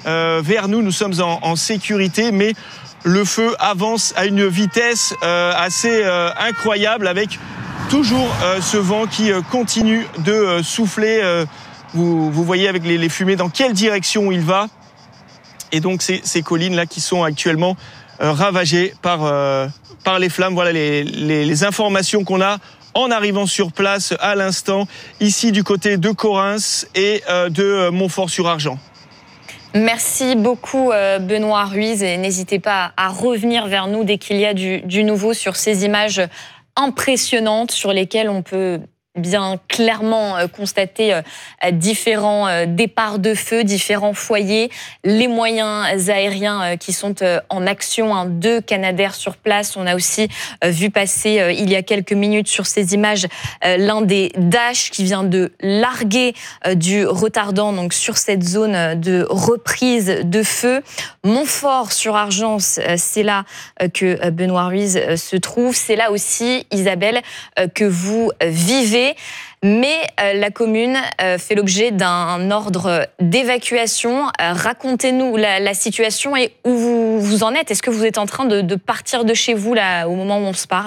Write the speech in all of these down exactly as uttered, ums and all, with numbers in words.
euh, vers nous. Nous sommes en, en sécurité, mais le feu avance à une vitesse euh, assez euh, incroyable, avec toujours euh, ce vent qui euh, continue de euh, souffler. Euh, vous, vous voyez avec les, les fumées dans quelle direction il va. Et donc ces, ces collines-là qui sont actuellement euh, ravagées par, euh, par les flammes. Voilà les, les, les informations qu'on a en arrivant sur place à l'instant, ici du côté de Correns et euh, de Montfort-sur-Argent. Merci beaucoup Benoît Ruiz, et n'hésitez pas à revenir vers nous dès qu'il y a du, du nouveau sur ces images impressionnantes sur lesquelles on peut bien clairement constater différents départs de feu, différents foyers, les moyens aériens qui sont en action, deux Canadair sur place. On a aussi vu passer il y a quelques minutes sur ces images l'un des Dash qui vient de larguer du retardant donc sur cette zone de reprise de feu. Montfort-sur-Argent, c'est là que Benoît Ruiz se trouve. C'est là aussi, Isabelle, que vous vivez. Mais euh, la commune euh, fait l'objet d'un ordre d'évacuation. Euh, racontez-nous la, la situation et où vous, vous en êtes. Est-ce que vous êtes en train de, de partir de chez vous là, au moment où on se parle ?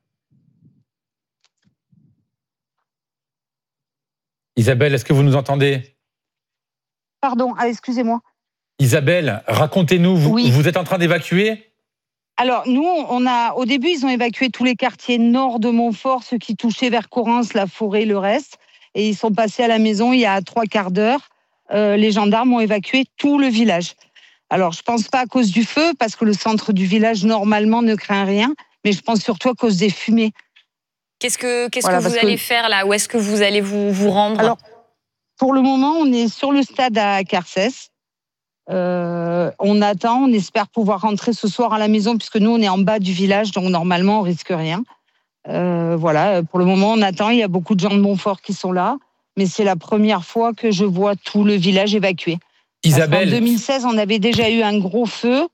Isabelle, est-ce que vous nous entendez ? Pardon, ah, excusez-moi. Isabelle, racontez-nous, vous, oui. vous êtes en train d'évacuer ? Alors, nous, on a, au début, ils ont évacué tous les quartiers nord de Montfort, ceux qui touchaient vers Correns, la forêt, le reste. Et ils sont passés à la maison il y a trois quarts d'heure. Euh, les gendarmes ont évacué tout le village. Alors, je ne pense pas à cause du feu, parce que le centre du village, normalement, ne craint rien. Mais je pense surtout à cause des fumées. Qu'est-ce que, qu'est-ce voilà, que vous allez que... faire là ? Où est-ce que vous allez vous, vous rendre ? Alors, pour le moment, on est sur le stade à Carcès. Euh, on attend, on espère pouvoir rentrer ce soir à la maison puisque nous on est en bas du village, donc normalement on risque rien. Euh, voilà, pour le moment on attend. Il y a beaucoup de gens de Montfort qui sont là, mais c'est la première fois que je vois tout le village évacué. Isabelle, en deux mille seize on avait déjà eu un gros feu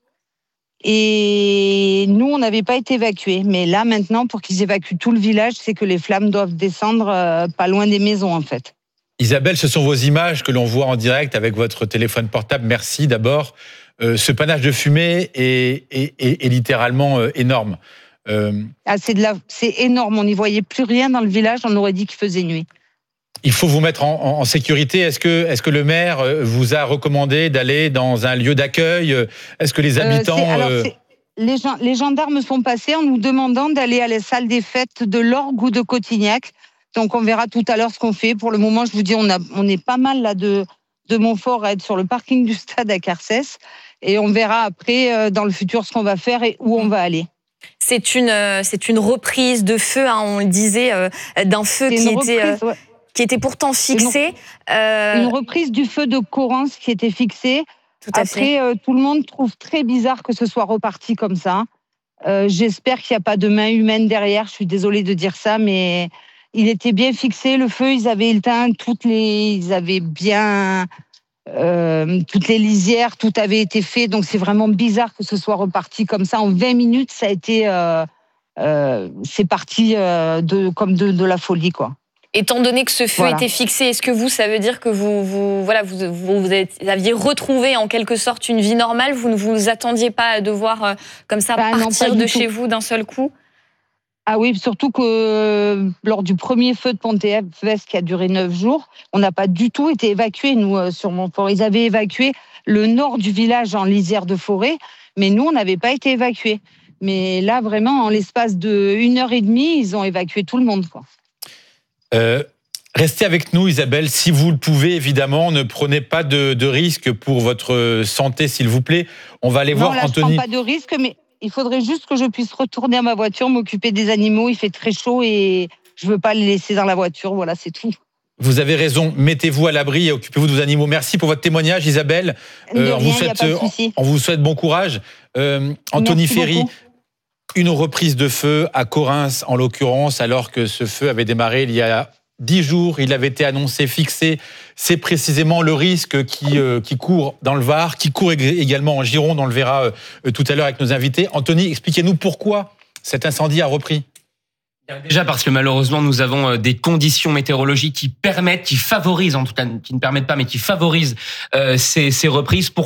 et nous on n'avait pas été évacués. Mais là maintenant, pour qu'ils évacuent tout le village, c'est que les flammes doivent descendre euh, pas loin des maisons en fait. Isabelle, ce sont vos images que l'on voit en direct avec votre téléphone portable. Merci d'abord. Euh, ce panache de fumée est, est, est, est littéralement euh, énorme. Euh, ah, c'est, de la, c'est énorme. On n'y voyait plus rien dans le village. On aurait dit qu'il faisait nuit. Il faut vous mettre en, en, en sécurité. Est-ce que, est-ce que le maire vous a recommandé d'aller dans un lieu d'accueil ? Est-ce que les habitants... Euh, c'est, alors, c'est, les, gens, les gendarmes sont passés en nous demandant d'aller à la salle des fêtes de l'Orgue ou de Cotignac. Donc, on verra tout à l'heure ce qu'on fait. Pour le moment, je vous dis, on, a, on est pas mal là de, de Montfort à être sur le parking du stade à Carcès. Et on verra après, euh, dans le futur, ce qu'on va faire et où on va aller. C'est une, c'est une reprise de feu, hein, on le disait, euh, d'un feu qui reprise, était, euh, ouais. qui était pourtant fixé. Une, euh... une reprise du feu de Correns qui était fixé. Tout à après, fait. Euh, tout le monde trouve très bizarre que ce soit reparti comme ça. Euh, j'espère qu'il n'y a pas de main humaine derrière. Je suis désolée de dire ça, mais... Il était bien fixé, le feu, ils avaient éteint toutes les, ils avaient bien euh, toutes les lisières, tout avait été fait, donc c'est vraiment bizarre que ce soit reparti comme ça. En vingt minutes, ça a été, euh, euh, c'est parti euh, de, comme de, de la folie, quoi. Étant donné que ce feu voilà. était fixé, est-ce que vous, ça veut dire que vous, vous, voilà, vous, vous, vous aviez retrouvé en quelque sorte une vie normale ? Vous ne vous attendiez pas à devoir euh, comme ça bah, partir non, de chez vous d'un seul coup ? Ah oui, surtout que euh, lors du premier feu de Pontévès qui a duré neuf jours, on n'a pas du tout été évacués, nous, euh, sur Montfort. Ils avaient évacué le nord du village en lisière de forêt, mais nous, on n'avait pas été évacués. Mais là, vraiment, en l'espace d'une heure et demie, ils ont évacué tout le monde, quoi. Euh, restez avec nous, Isabelle, si vous le pouvez, évidemment. Ne prenez pas de, de risque pour votre santé, s'il vous plaît. On va aller non, voir là, Anthony. Je ne prends pas de risque, mais... Il faudrait juste que je puisse retourner à ma voiture, m'occuper des animaux. Il fait très chaud et je ne veux pas les laisser dans la voiture. Voilà, c'est tout. Vous avez raison. Mettez-vous à l'abri et occupez-vous de vos animaux. Merci pour votre témoignage, Isabelle. Euh, on, rien, vous souhaite, on vous souhaite bon courage. Euh, Anthony Merci Ferry, beaucoup. Une reprise de feu à Correns, en l'occurrence, alors que ce feu avait démarré il y a dix jours. Il avait été annoncé, fixé. C'est précisément le risque qui, euh, qui court dans le Var, qui court également en Gironde. On le verra euh, tout à l'heure avec nos invités. Anthony, expliquez-nous pourquoi cet incendie a repris. Déjà parce que malheureusement, nous avons des conditions météorologiques qui permettent, qui favorisent, en tout cas, qui ne permettent pas, mais qui favorisent euh, ces, ces reprises. Pour